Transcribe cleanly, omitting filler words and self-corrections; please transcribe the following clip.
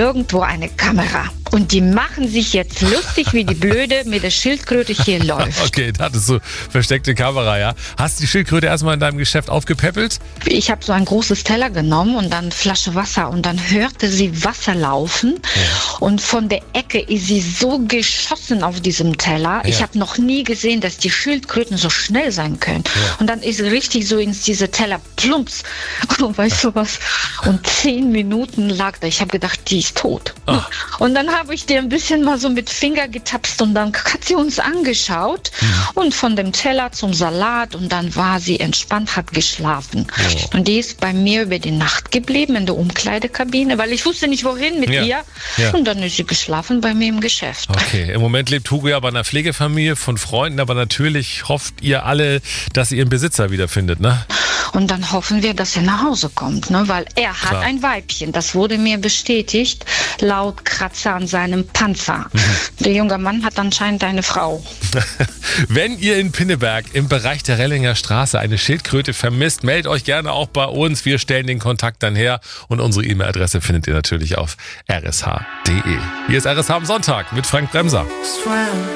irgendwo eine Kamera. Und die machen sich jetzt lustig, wie die Blöde mit der Schildkröte hier läuft. Okay, da hattest du versteckte Kamera, ja. Hast du die Schildkröte erstmal in deinem Geschäft aufgepäppelt? Ich habe so ein großes Teller genommen und dann eine Flasche Wasser und dann hörte sie Wasser laufen. Ja. Und von der Ecke ist sie so geschossen auf diesem Teller. Ja. Ich habe noch nie gesehen, dass die Schildkröten so schnell sein können. Ja. Und dann ist sie richtig so in diese Teller plumps. Und weißt du was? Und 10 Minuten lag da. Ich habe gedacht, die ist tot. Ach. Und dann habe ich dir ein bisschen mal so mit Finger getapst und dann hat sie uns angeschaut und von dem Teller zum Salat und dann war sie entspannt, hat geschlafen. Oh. Und die ist bei mir über die Nacht geblieben in der Umkleidekabine, weil ich wusste nicht, wohin mit ihr. Ja. Und dann ist sie geschlafen bei mir im Geschäft. Okay, im Moment lebt Hugo ja bei einer Pflegefamilie von Freunden, aber natürlich hofft ihr alle, dass ihr ihren Besitzer wiederfindet, ne? Und dann hoffen wir, dass er nach Hause kommt, ne? Weil er hat ein Weibchen. Das wurde mir bestätigt, laut Kratzer an seinem Panzer. Der junge Mann hat anscheinend eine Frau. Wenn ihr in Pinneberg im Bereich der Rellinger Straße eine Schildkröte vermisst, meldet euch gerne auch bei uns. Wir stellen den Kontakt dann her und unsere E-Mail-Adresse findet ihr natürlich auf rsh.de. Hier ist RSH am Sonntag mit Frank Bremser.